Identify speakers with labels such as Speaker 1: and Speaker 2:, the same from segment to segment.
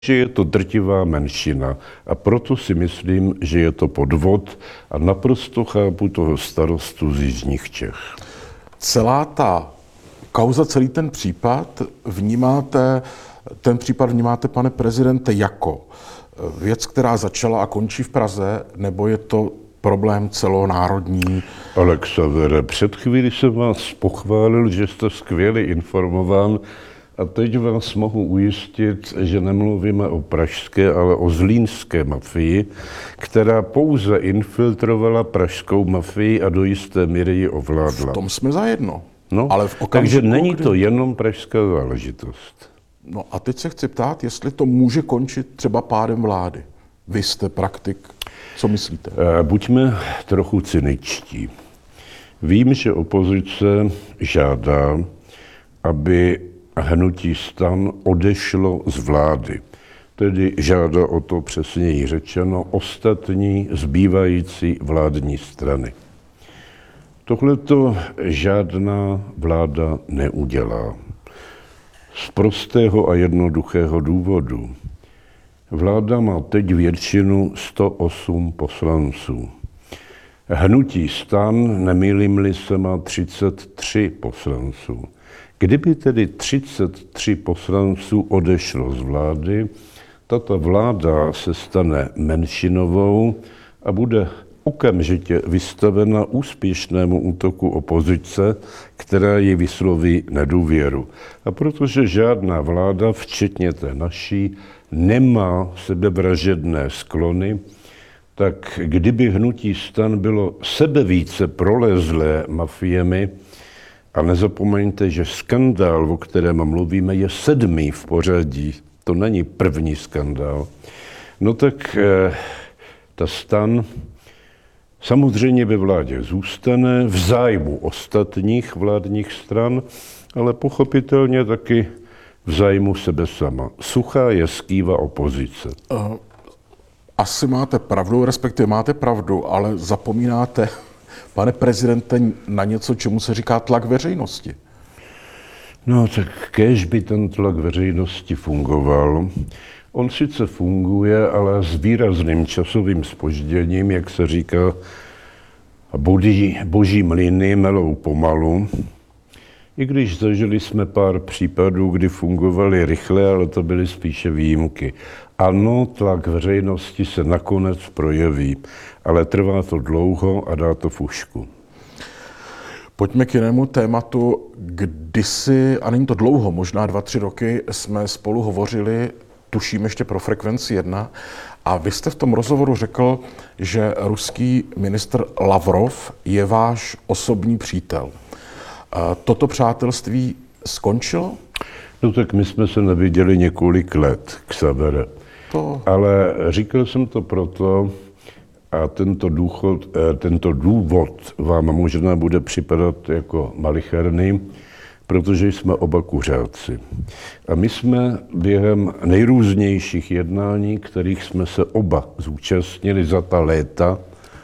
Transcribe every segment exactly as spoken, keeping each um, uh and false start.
Speaker 1: že je to drtivá menšina a proto si myslím, že je to podvod a naprosto chápu toho starostu z jižních Čech.
Speaker 2: Celá ta kauza, celý ten případ vnímáte, ten případ vnímáte, pane prezidente, jako věc, která začala a končí v Praze, nebo je to problém celonárodní?
Speaker 1: Ale Xavere, před chvíli jsem vás pochválil, že jste skvěle informován a teď vás mohu ujistit, že nemluvíme o pražské, ale o zlínské mafii, která pouze infiltrovala pražskou mafii a do jisté míry ji ovládla.
Speaker 2: V tom jsme zajedno.
Speaker 1: No,
Speaker 2: ale v
Speaker 1: takže není
Speaker 2: kdy...
Speaker 1: to jenom pražská záležitost.
Speaker 2: No a teď se chci ptát, jestli to může končit třeba pádem vlády. Vy jste praktik. Co myslíte?
Speaker 1: Buďme trochu cyničtí. Vím, že opozice žádá, aby hnutí STAN odešlo z vlády. Tedy žádá o to, přesněji řečeno, ostatní zbývající vládní strany. Tohleto žádná vláda neudělá. Z prostého a jednoduchého důvodu. Vláda má teď většinu sto osm poslanců. Hnutí STAN, nemýlím-li se, má třicet tři poslanců. Kdyby tedy třicet tři poslanců odešlo z vlády, tato vláda se stane menšinovou a bude okamžitě vystavena úspěšnému útoku opozice, která ji vysloví nedůvěru. A protože žádná vláda, včetně té naší, nemá sebevražedné sklony, tak kdyby hnutí STAN bylo sebevíce prolezlé mafiemi, a nezapomeňte, že skandál, o kterém mluvíme, je sedmý v pořadí, to není první skandál, no tak eh, ta STAN samozřejmě ve vládě zůstane v zájmu ostatních vládních stran, ale pochopitelně taky v zájmu sebe sama. Suchá je skýva opozice.
Speaker 2: Uh, asi máte pravdu, respektive máte pravdu, ale zapomínáte, pane prezidente, na něco, čemu se říká tlak veřejnosti.
Speaker 1: No tak kéž by ten tlak veřejnosti fungoval. On sice funguje, ale s výrazným časovým zpožděním, jak se říká, boží, boží mlyny melou pomalu. I když zažili jsme pár případů, kdy fungovaly rychle, ale to byly spíše výjimky. Ano, tlak veřejnosti se nakonec projeví, ale trvá to dlouho a dá to fušku.
Speaker 2: Pojďme k jinému tématu. Kdysi, a není to dlouho, možná dva, tři roky, jsme spolu hovořili, tuším ještě pro Frekvenci jedna, a vy jste v tom rozhovoru řekl, že ruský ministr Lavrov je váš osobní přítel. Toto přátelství skončilo?
Speaker 1: No tak my jsme se neviděli několik let, Xavere. To... Ale říkal jsem to proto, a tento, důchod, tento důvod vám možná bude připadat jako malicherný, protože jsme oba kuřáci. A my jsme během nejrůznějších jednání, kterých jsme se oba zúčastnili za ta léta,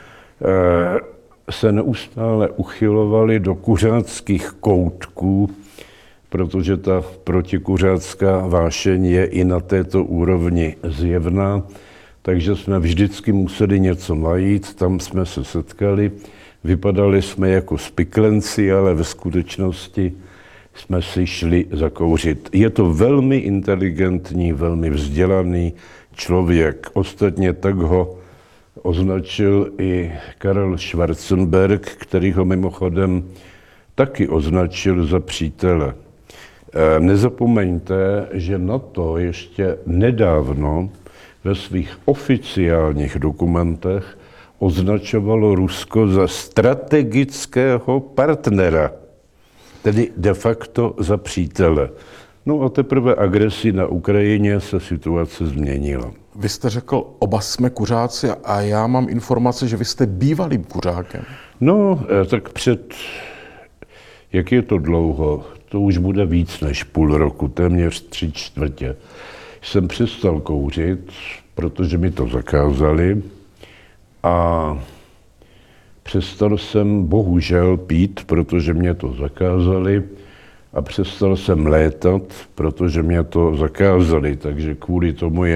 Speaker 1: se neustále uchylovali do kuřáckých koutků, protože ta protikuřácká vášeň je i na této úrovni zjevná, takže jsme vždycky museli něco najít, tam jsme se setkali, vypadali jsme jako spiklenci, ale ve skutečnosti jsme si šli zakouřit. Je to velmi inteligentní, velmi vzdělaný člověk. Ostatně tak ho označil i Karel Schwarzenberg, který ho mimochodem taky označil za přítele. Nezapomeňte, že NATO ještě nedávno ve svých oficiálních dokumentech označovalo Rusko za strategického partnera, tedy de facto za přítele. No a teprve agresí na Ukrajině se situace změnila.
Speaker 2: Vy jste řekl, oba jsme kuřáci a já mám informace, že vy jste bývalým kuřákem.
Speaker 1: No, tak před, jak je to dlouho, to už bude víc než půl roku, téměř tři čtvrtě, jsem přestal kouřit, protože mi to zakázali a přestal jsem bohužel pít, protože mě to zakázali a přestal jsem létat, protože mě to zakázali, takže kvůli tomu